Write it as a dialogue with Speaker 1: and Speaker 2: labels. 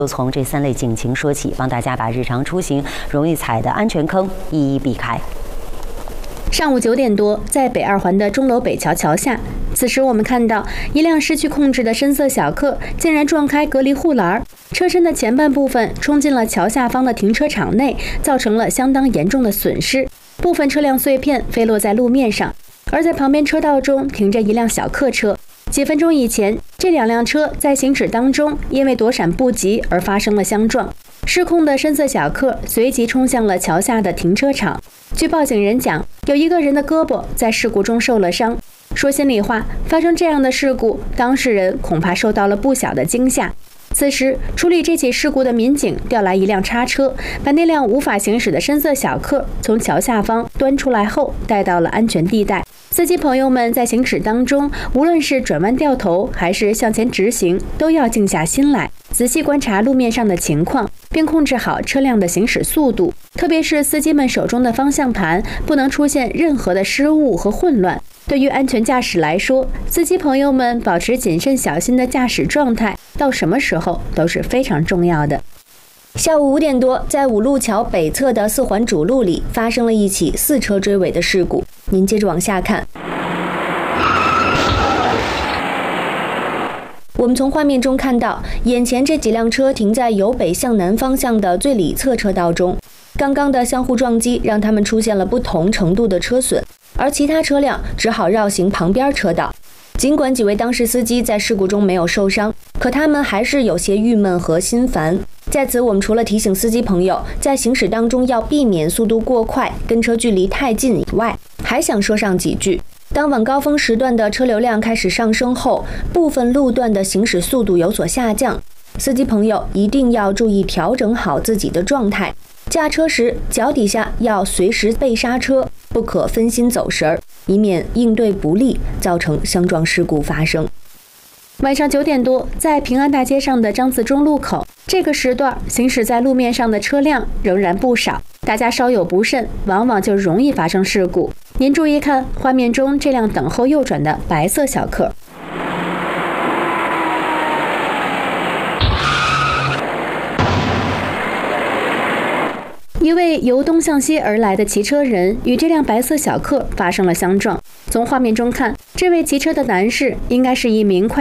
Speaker 1: 就从这3类警情说起，帮大家把日常出行容易踩的安全坑一一避开。
Speaker 2: 上午9点多，在北2环的钟楼北桥桥下，此时我们看到一辆失去控制的深色小客竟然撞开隔离护栏，车身的前半部分冲进了桥下方的停车场内，造成了相当严重的损失，部分车辆碎片飞落在路面上。而在旁边车道中停着一辆小客车。几分钟以前，这2辆车在行驶当中因为躲闪不及而发生了相撞。失控的深色小客随即冲向了桥下的停车场。据报警人讲，有一个人的胳膊在事故中受了伤。说心里话，发生这样的事故，当事人恐怕受到了不小的惊吓。此时，处理这起事故的民警调来一辆叉车，把那辆无法行驶的深色小客从桥下方端出来后，带到了安全地带。司机朋友们在行驶当中，无论是转弯掉头还是向前直行，都要静下心来，仔细观察路面上的情况，并控制好车辆的行驶速度。特别是司机们手中的方向盘，不能出现任何的失误和混乱。对于安全驾驶来说，司机朋友们保持谨慎小心的驾驶状态，到什么时候都是非常重要的。下午5点多，在五路桥北侧的4环主路里，发生了一起4车追尾的事故。您接着往下看。我们从画面中看到，眼前这几辆车停在由北向南方向的最里侧车道中。刚刚的相互撞击让他们出现了不同程度的车损，而其他车辆只好绕行旁边车道。尽管几位当事司机在事故中没有受伤，可他们还是有些郁闷和心烦。在此，我们除了提醒司机朋友在行驶当中要避免速度过快、跟车距离太近以外，还想说上几句。当晚高峰时段的车流量开始上升后，部分路段的行驶速度有所下降，司机朋友一定要注意调整好自己的状态。驾车时脚底下要随时备刹车，不可分心走神，以免应对不力，造成相撞事故发生。晚上9点多，在平安大街上的张自忠路口，这个时段行驶在路面上的车辆仍然不少，大家稍有不慎，往往就容易发生事故。您注意看画面中这辆等候右转的白色小客。一位由东向西而来的骑车人与这辆白色小客发生了相撞。从画面中看，这位骑车的男士应该是一名快